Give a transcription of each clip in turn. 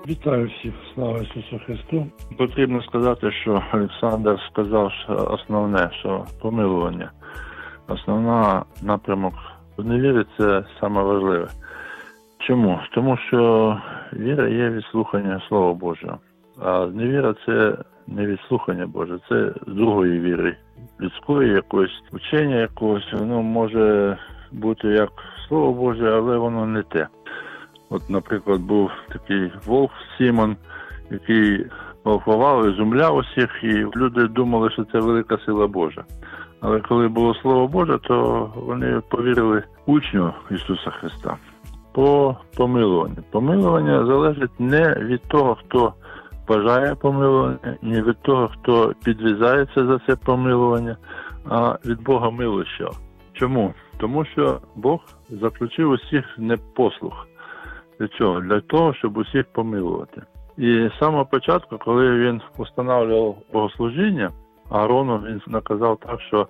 Вітаю всіх, слава Ісусу Христу. Потрібно сказати, що Олександр сказав основне, що помилування. Основна напрямок в невірі – це саме важливе. Чому? Тому що віра є відслухання Слова Божого. А невіра – це не відслухання Боже, це з другої віри. Людської якоїсь, вчення якогось, воно може бути як Слово Боже, але воно не те. От, наприклад, був такий вовк Сімон, який волхвував, ізумляв усіх, і люди думали, що це велика сила Божа. Але коли було Слово Боже, то вони повірили учню Ісуса Христа по помилуванню. Помилування залежить не від того, хто бажає помилування, не від того, хто підв'язається за це помилування, а від Бога милощого. Чому? Тому що Бог заключив усіх непослух. Для чого? Для того, щоб усіх помилувати. І з самого початку, коли він встановлював богослужіння, Аарону він наказав так, що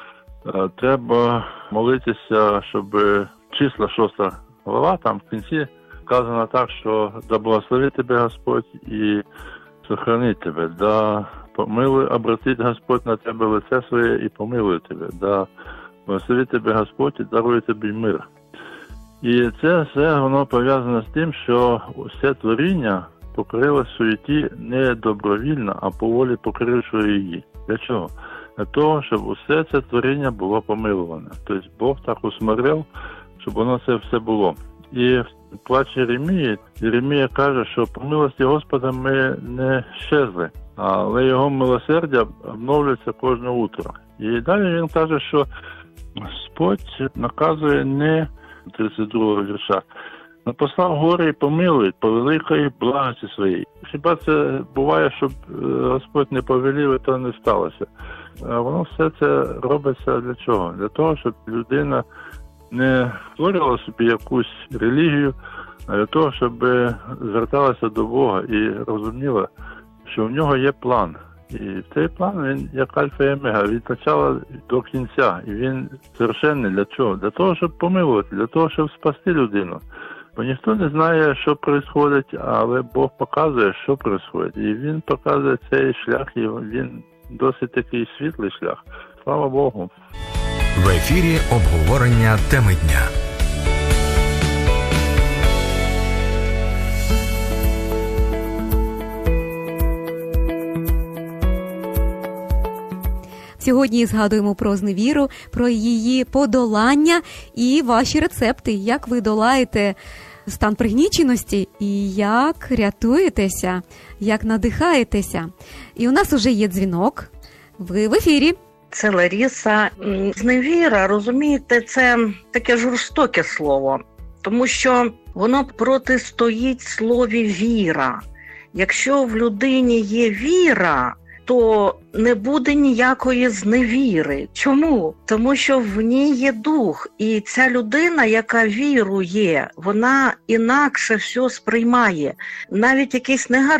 треба молитися, щоб числа 6 глава, там в кінці сказано так, що да благословить тебе Господь і сохранить тебе, да помилуй, обратить Господь на тебе лице своє і помилує тебе, да благословить тебе Господь і дарує тобі мир. І це все воно пов'язано з тим, що все творіння покорило суєті не добровільно, а по волі покорившої її. Для чого? Для того, щоб усе це творіння було помилуване. Тобто Бог так усмирив, щоб воно це все було. І в плачі Єремія каже, що по милості Господа ми не щезли, але Його милосердя обновлюється кожне утро. І далі він каже, що Господь наказує не 32 вірша. Послав гори і помилують по великої благості своїй. Хіба це буває, щоб Господь не повелів, і то не сталося? А воно все це робиться для чого? Для того, щоб людина не створювала собі якусь релігію, а для того, щоб зверталася до Бога і розуміла, що в нього є план. І цей план, він як альфа і омега, від початку до кінця. І він совершенний для чого? Для того, щоб помилувати, для того, щоб спасти людину. Бо ніхто не знає, що відбувається, але Бог показує, що відбувається. І Він показує цей шлях, і він досить такий світлий шлях. Слава Богу. В ефірі обговорення теми дня. Сьогодні згадуємо про зневіру, про її подолання і ваші рецепти, як ви долаєте стан пригніченості і як рятуєтеся, як надихаєтеся. І у нас уже є дзвінок. Ви в ефірі. Це Лариса. Зневіра, розумієте, це таке жорстоке слово, тому що воно протистоїть слові віра. Якщо в людині є віра, то не буде ніякої зневіри. Чому? Тому що в ній є дух. І ця людина, яка вірує, вона інакше все сприймає. Навіть якийсь негарний